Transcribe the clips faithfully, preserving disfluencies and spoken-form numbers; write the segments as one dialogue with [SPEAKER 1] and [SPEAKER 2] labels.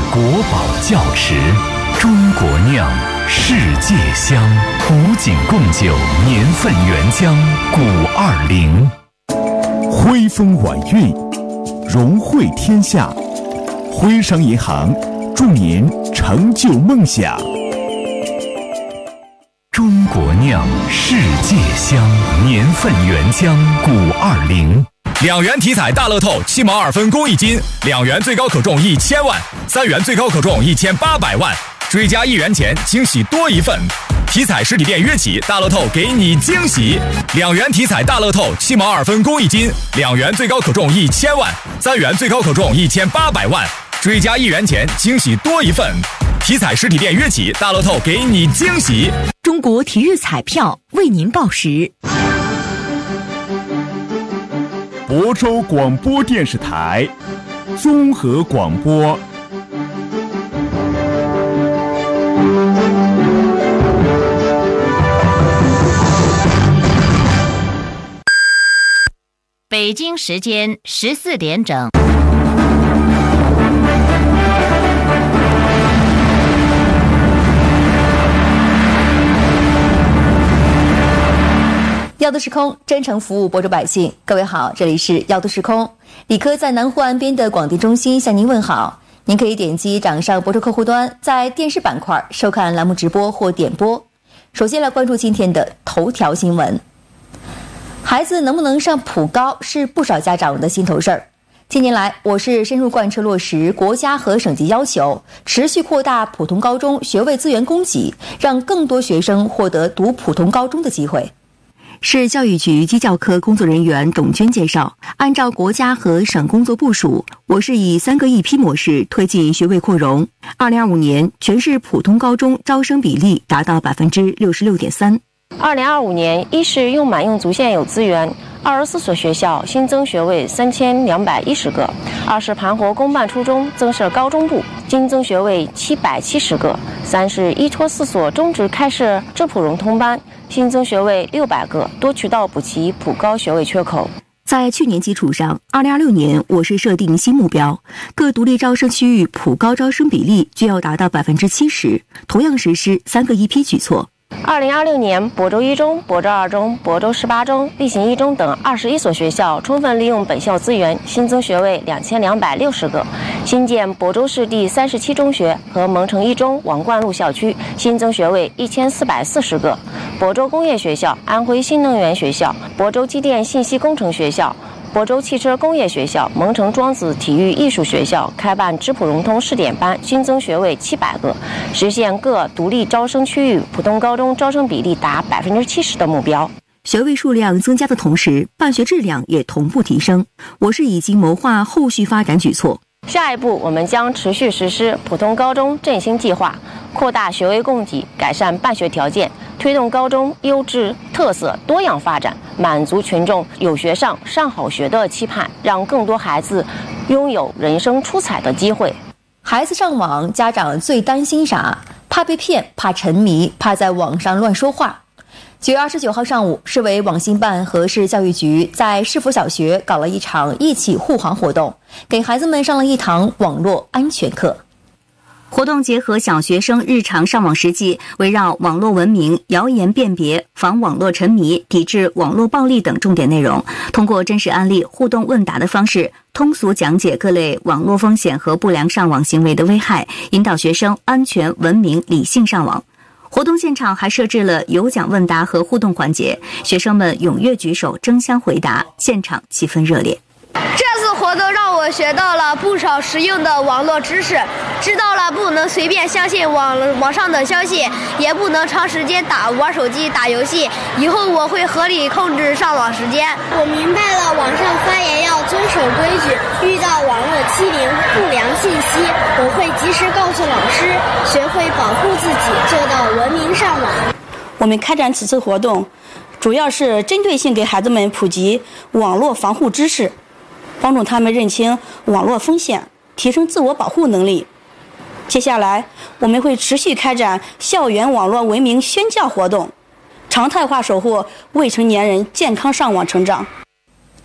[SPEAKER 1] 国宝窖池，中国酿，世界香。古井贡酒年份原浆古二零，徽风晚韵，融汇天下。徽商银行祝您成就梦想。中国酿，世界香，年份原浆古二零。
[SPEAKER 2] 两元体彩大乐透七毛二分公益金，两元最高可中一千万，三元最高可中一千八百万，追加一元钱，惊喜多一份。体彩实体店约起，大乐透给你惊喜。两元体彩大乐透七毛二分公益金，两元最高可中一千万，三元最高可中一千八百万，追加一元钱，惊喜多一份。体彩实体店约起，大乐透给你惊喜。
[SPEAKER 3] 中国体育彩票为您报时。
[SPEAKER 1] 亳州广播电视台综合广播。
[SPEAKER 4] 北京时间十四点整。
[SPEAKER 5] 耀都时空，真诚服务亳州百姓。各位好，这里是耀都时空，李科在南湖岸边的广电中心向您问好。您可以点击掌上亳州客户端，在电视板块收看栏目直播或点播。首先来关注今天的头条新闻。孩子能不能上普高是不少家长的心头事儿。近年来，我市深入贯彻落实国家和省级要求，持续扩大普通高中学位资源供给，让更多学生获得读普通高中的机会。市教育局基教科工作人员董娟介绍，按照国家和省工作部署，我市以三个一批模式推进学位扩容。二零二五年，全市普通高中招生比例达到百分之六十六点三。
[SPEAKER 6] 二零二五年，一是用满用足现有资源，二十四所学校新增学位三千两百一十个；二是盘活公办初中增设高中部，新增学位七百七十个；三是一戳四所中职开设智普融通班，新增学位六百个，多渠道补齐普高学位缺口。
[SPEAKER 5] 在去年基础上，二零二六年我市设定新目标，各独立招生区域普高招生比例均要达到百分之七十，同样实施三个一批举措。
[SPEAKER 6] 二零二六年，亳州一中、亳州二中、亳州十八中、力行一中等二十一所学校充分利用本校资源，新增学位两千两百六十个；新建亳州市第三十七中学和蒙城一中王冠路校区，新增学位一千四百四十个；亳州工业学校、安徽新能源学校、亳州机电信息工程学校、亳州汽车工业学校、蒙城庄子体育艺术学校开办智普融通试点班，新增学位七百个，实现各独立招生区域普通高中招生比例达百分之七十的目标。
[SPEAKER 5] 学位数量增加的同时，办学质量也同步提升。我市已经谋划后续发展举措。
[SPEAKER 6] 下一步，我们将持续实施普通高中振兴计划，扩大学位供给，改善办学条件，推动高中优质、特色、多样发展，满足群众有学上、上好学的期盼，让更多孩子拥有人生出彩的机会。
[SPEAKER 5] 孩子上网，家长最担心啥？怕被骗，怕沉迷，怕在网上乱说话。九月二十九号上午，市委网信办和市教育局在市府小学搞了一场一起护航活动，给孩子们上了一堂网络安全课。活动结合小学生日常上网实际，围绕网络文明、谣言辨别、防网络沉迷、抵制网络暴力等重点内容，通过真实案例、互动问答的方式，通俗讲解各类网络风险和不良上网行为的危害，引导学生安全、文明、理性上网。活动现场还设置了有奖问答和互动环节，学生们踊跃举手争相回答，现场气氛热烈。
[SPEAKER 7] 这次活动让我学到了不少实用的网络知识，知道了不能随便相信网网上的消息，也不能长时间打玩手机打游戏。以后我会合理控制上网时间。
[SPEAKER 8] 我明白了，网上发言要遵守规矩，遇到网络欺凌、不良信息，我会及时告诉老师，学会保护自己，做到文明上网。
[SPEAKER 9] 我们开展此次活动，主要是针对性给孩子们普及网络防护知识，帮助他们认清网络风险，提升自我保护能力。接下来，我们会持续开展校园网络文明宣教活动，常态化守护未成年人健康上网成长。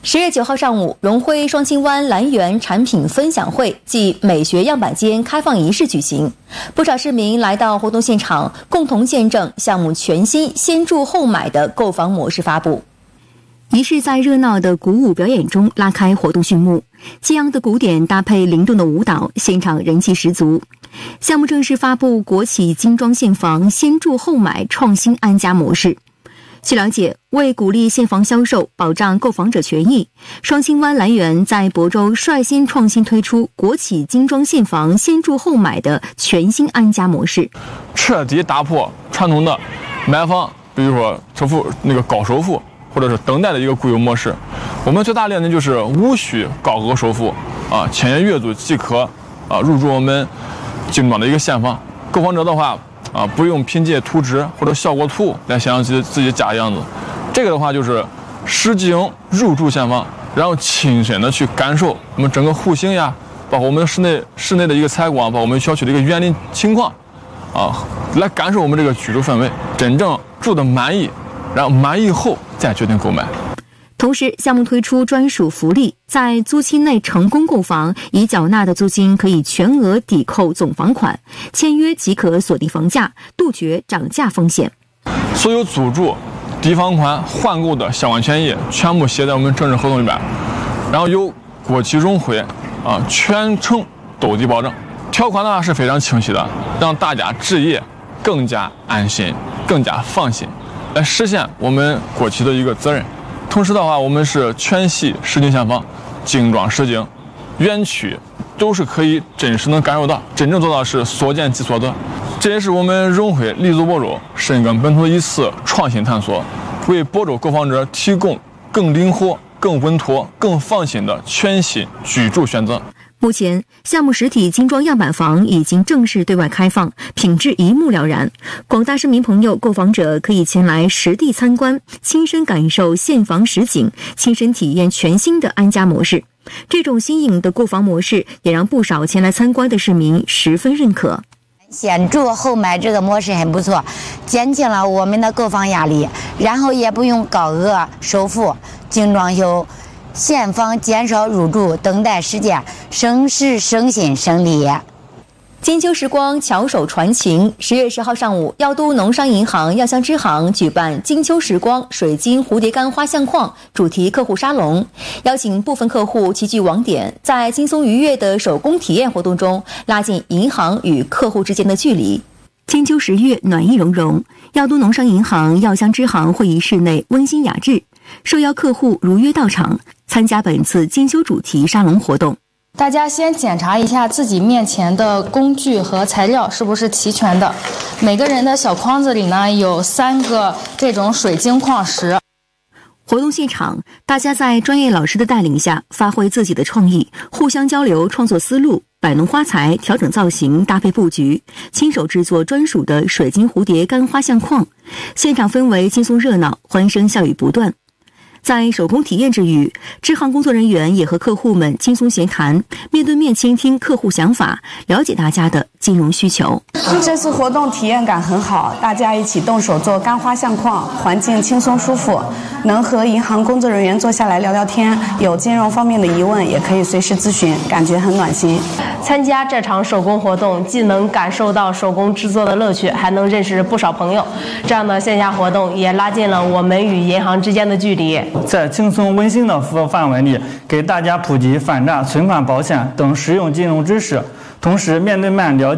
[SPEAKER 5] 十月九号上午，荣辉双清湾蓝园产品分享会暨美学样板间开放仪式举行，不少市民来到活动现场，共同见证项目全新先住后买的购房模式发布。仪式在热闹的鼓舞表演中拉开活动序幕，激昂的鼓点搭配灵动的舞蹈，现场人气十足。项目正式发布国企精装现房先住后买创新安家模式。据了解，为鼓励现房销售，保障购房者权益，双清湾蓝园在亳州率先创新推出国企精装现房先住后买的全新安家模式，
[SPEAKER 10] 彻底打破传统的买房，比如说首付那个高首付或者是等待的一个固有模式。我们最大亮点就是无需高额首付啊，签约月租即可啊入住我们精装的一个现房。购房者的话啊，不用凭借图纸或者效果图来想象自己自己家的样子，这个的话就是实景入住现房，然后亲身的去感受我们整个户型呀，包括我们室内室内的一个采光，包括我们小区的一个园林情况，啊，来感受我们这个居住氛围，真正住的满意，然后满意后再决定购买。
[SPEAKER 5] 同时，项目推出专属福利，在租期内成功购房，已缴纳的租金可以全额抵扣总房款，签约即可锁定房价，杜绝涨价风险。
[SPEAKER 10] 所有租住、抵房款、换购的相关权益全部写在我们正式合同里边，然后由国企荣辉啊全程兜底保证。条款的话是非常清晰的，让大家置业更加安心、更加放心，来实现我们国企的一个责任。同时的话，我们是全系实景现房，精装实景，园区都是可以真实能感受到，真正做到是所见即所得。这也是我们荣辉立足亳州、深耕本土的一次创新探索，为亳州购房者提供更灵活、更稳妥、更放心的全新居住选择。
[SPEAKER 5] 目前，项目实体精装样板房已经正式对外开放，品质一目了然。广大市民朋友、购房者可以前来实地参观，亲身感受现房实景，亲身体验全新的安家模式。这种新颖的购房模式，也让不少前来参观的市民十分认可。
[SPEAKER 11] 先住后买这个模式很不错，减轻了我们的购房压力，然后也不用高额首付，精装修。现房减少入住等待时间，省时省心省力。
[SPEAKER 5] 金秋时光巧手传情。十月十号上午，药都农商银行药香支行举办金秋时光水晶蝴蝶干花相框主题客户沙龙，邀请部分客户齐聚网点，在轻松愉悦的手工体验活动中，拉近银行与客户之间的距离。金秋十月暖意融融，药都农商银行药香支行会议室内温馨雅致，受邀客户如约到场参加本次金秋主题沙龙活动。
[SPEAKER 12] 大家先检查一下自己面前的工具和材料是不是齐全的。每个人的小筐子里呢有三个这种水晶矿石。
[SPEAKER 5] 活动现场，大家在专业老师的带领下，发挥自己的创意，互相交流创作思路，摆弄花材，调整造型，搭配布局，亲手制作专属的水晶蝴蝶干花相框。现场氛围轻松热闹，欢声笑语不断。在手工体验之余，支行工作人员也和客户们轻松闲谈，面对面倾听客户想法，了解大家的金融需求。
[SPEAKER 13] 这次活动体验感很好，大家一起动手做干花相框，环境轻松舒服，能和银行工作人员坐下来聊聊天，有金融方面的疑问也可以随时咨询，感觉很暖心。
[SPEAKER 6] 参加这场手工活动，既能感受到手工制作的乐趣，还能认识不少朋友。这样的线下活动也拉近了我们与银行之间的距离。
[SPEAKER 14] 在轻松温馨的服务范围里，给大家普及反诈、存款保险等实用金融知识，同时面对面了解